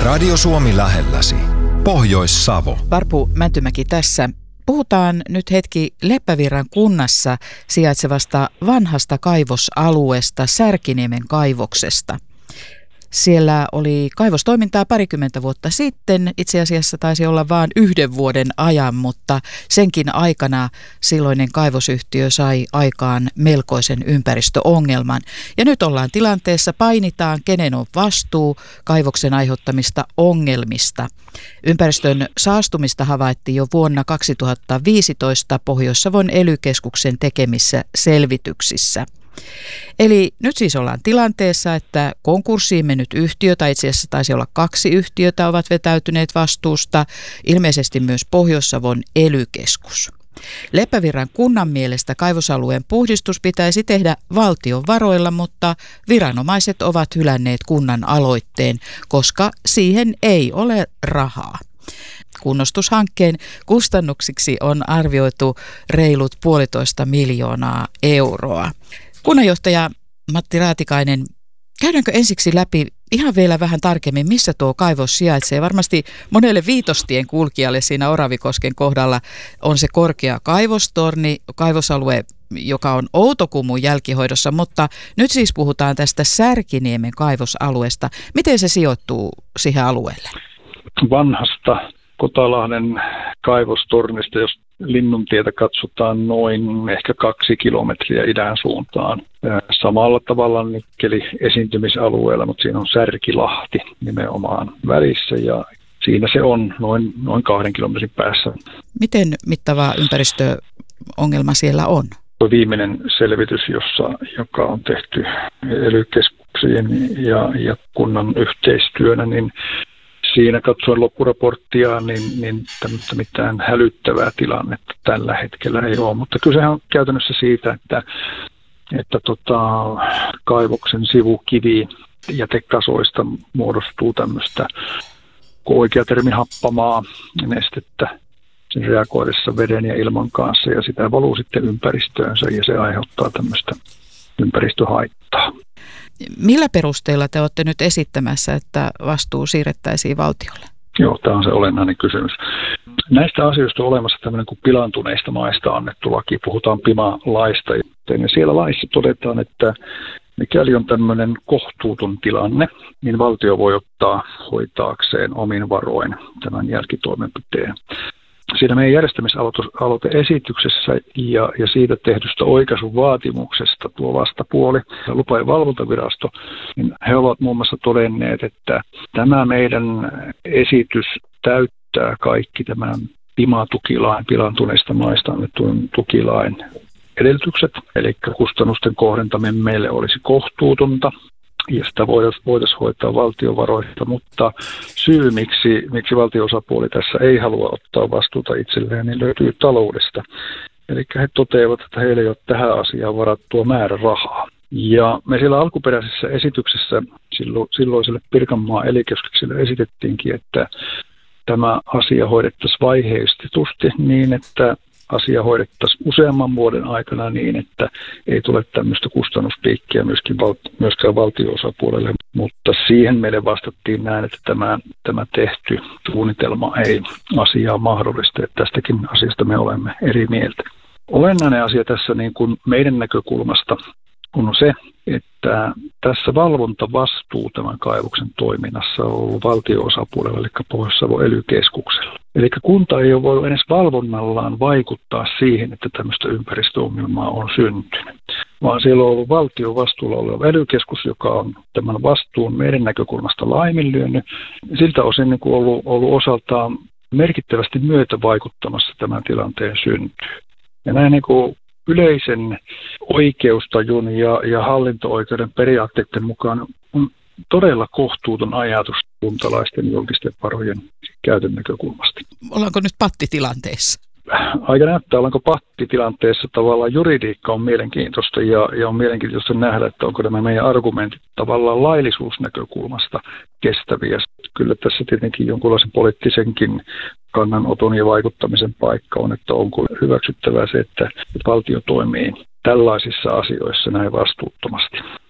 Radio Suomi lähelläsi. Pohjois-Savo. Varpu Mäntymäki tässä. Puhutaan nyt hetki Leppävirran kunnassa sijaitsevasta vanhasta kaivosalueesta, Särkiniemen kaivoksesta. Siellä oli kaivostoimintaa parikymmentä vuotta sitten. Itse asiassa taisi olla vain 1 vuoden ajan, mutta senkin aikana silloinen kaivosyhtiö sai aikaan melkoisen ympäristöongelman. Ja nyt ollaan tilanteessa, painitaan, kenen on vastuu kaivoksen aiheuttamista ongelmista. Ympäristön saastumista havaittiin jo vuonna 2015 Pohjois-Savon ELY-keskuksen tekemissä selvityksissä. Eli nyt siis ollaan tilanteessa, että konkurssiin mennyt yhtiö, tai itse asiassa taisi olla 2 yhtiötä, ovat vetäytyneet vastuusta, ilmeisesti myös Pohjois-Savon ELY-keskus. Leppävirran kunnan mielestä kaivosalueen puhdistus pitäisi tehdä valtion varoilla, mutta viranomaiset ovat hylänneet kunnan aloitteen, koska siihen ei ole rahaa. Kunnostushankkeen kustannuksiksi on arvioitu reilut 1,5 miljoonaa euroa. Kunnanjohtaja Matti Raatikainen, käydäänkö ensiksi läpi ihan vielä vähän tarkemmin, missä tuo kaivos sijaitsee? Varmasti monelle Viitostien kulkijalle siinä Oravikosken kohdalla on se korkea kaivostorni, kaivosalue, joka on Outokummun jälkihoidossa, mutta nyt siis puhutaan tästä Särkiniemen kaivosalueesta. Miten se sijoittuu siihen alueelle? Vanhasta Kotalahden kaivostornista, jos Linnuntietä katsotaan noin ehkä 2 kilometriä idän suuntaan. Samalla tavalla nikkeli esiintymisalueella, mutta siinä on Särkilahti nimenomaan välissä ja siinä se on noin 2 kilometrin päässä. Miten mittava ympäristöongelma siellä on? Viimeinen selvitys, joka on tehty ELY-keskuksien ja kunnan yhteistyönä, niin siinä katsoen loppuraporttia, niin tämmöistä mitään hälyttävää tilannetta tällä hetkellä ei ole. Mutta kysehän on käytännössä siitä, että kaivoksen sivukivi jätekasoista muodostuu tämmöistä, kun oikea termi happamaa nestettä sen reagoidessa veden ja ilman kanssa, ja sitä valuu sitten ympäristöönsä, ja se aiheuttaa tämmöistä ympäristöhaittaa. Millä perusteella te olette nyt esittämässä, että vastuu siirrettäisiin valtiolle? Joo, tämä on se olennainen kysymys. Näistä asioista on olemassa tämmöinen kuin pilaantuneista maista annettu laki. Puhutaan PIMA-laista. Ja siellä laissa todetaan, että mikäli on tämmöinen kohtuuton tilanne, niin valtio voi ottaa hoitaakseen omin varoin tämän jälkitoimenpiteen. Siinä meidän järjestämisaloiteesityksessä ja siitä tehdystä oikaisuvaatimuksesta tuo vastapuoli, lupa- ja valvontavirasto, niin he ovat muun muassa todenneet, että tämä meidän esitys täyttää kaikki tämän PIMA-tukilain, pilaantuneista maista annetun tukilain edellytykset, eli kustannusten kohdentaminen meille olisi kohtuutonta. Ja sitä voitaisiin hoitaa valtion varoista, mutta syy, miksi valtio-osapuoli tässä ei halua ottaa vastuuta itselleen, niin löytyy taloudesta. Eli he toteavat, että heillä ei ole tähän asiaan varattua määrärahaa. Ja me siellä alkuperäisessä esityksessä silloiselle Pirkanmaan ELY-keskukselle esitettiinkin, että tämä asia hoidettaisiin vaiheistetusti niin, että asia hoidettaisiin useamman vuoden aikana niin, että ei tule tämmöistä kustannuspiikkiä myöskään valtio-osapuolelle. Mutta siihen meille vastattiin näin, että tämä tehty suunnitelma ei asiaa mahdollista. Että tästäkin asiasta me olemme eri mieltä. Olennainen asia tässä niin kuin meidän näkökulmasta on se, että tässä valvontavastuu tämän kaivoksen toiminnassa on ollut valtio-osapuolella, eli Pohjois-Savon ELY-keskuksella. Eli kunta ei ole voinut edes valvonnallaan vaikuttaa siihen, että tämmöistä ympäristöongelmaa on syntynyt, vaan siellä on ollut valtion vastuulla oleva ELY-keskus, joka on tämän vastuun meidän näkökulmasta laiminlyönyt. Siltä osin niin kuin ollut osaltaan merkittävästi myötävaikuttamassa tämän tilanteen syntyyn. Ja näin niin kuin yleisen oikeustajun ja hallinto-oikeuden periaatteiden mukaan on todella kohtuuton ajatus kuntalaisten julkisten varojen käytön näkökulmasta. Ollaanko nyt pattitilanteessa? Aika näyttää, ollaanko pattitilanteessa. Tavallaan juridiikka on mielenkiintoista ja on mielenkiintoista nähdä, että onko nämä meidän argumentit tavallaan laillisuusnäkökulmasta kestäviä. Kyllä tässä tietenkin jonkunlaisen poliittisenkin kannanoton ja vaikuttamisen paikka on, että onko hyväksyttävää se, että valtio toimii tällaisissa asioissa näin vastuuttomasti.